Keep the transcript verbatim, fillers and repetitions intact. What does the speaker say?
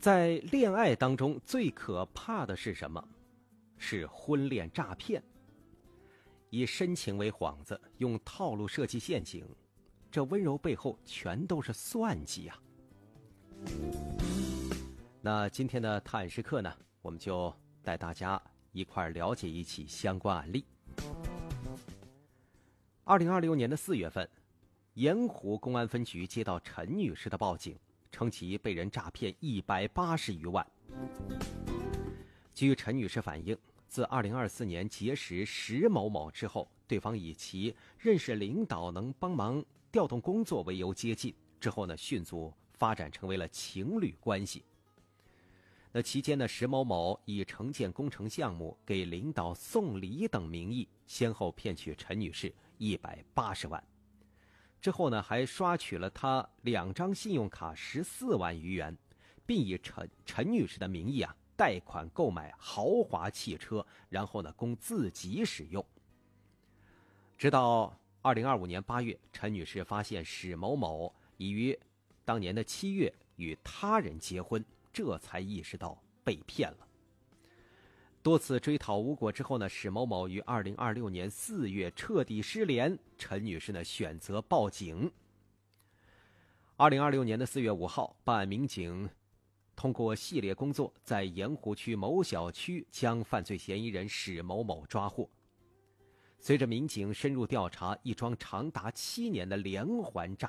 在恋爱当中最可怕的是什么？是婚恋诈骗。以深情为幌子，用套路设计陷阱，这温柔背后全都是算计啊。那今天的探案时刻呢，我们就带大家一块了解一起相关案例。二零二六年的四月份，盐湖公安分局接到陈女士的报警，称其被人诈骗一百八十余万。据陈女士反映，自二零二四年结识石某某之后，对方以其认识领导能帮忙调动工作为由接近，之后呢，迅速发展成为了情侣关系。那期间呢，石某某以承建工程项目、给领导送礼等名义，先后骗取陈女士一百八十万。之后呢，还刷取了她两张信用卡十四万余元，并以陈陈女士的名义啊贷款购买豪华汽车，然后呢供自己使用。直到二零二五年八月，陈女士发现史某某已于当年的七月与他人结婚，这才意识到被骗了。多次追讨无果之后呢，史某某于二零二六年四月彻底失联，陈女士呢选择报警。二零二六年的四月五号，办案民警通过系列工作，在盐湖区某小区将犯罪嫌疑人史某某抓获。随着民警深入调查，一桩长达七年的连环诈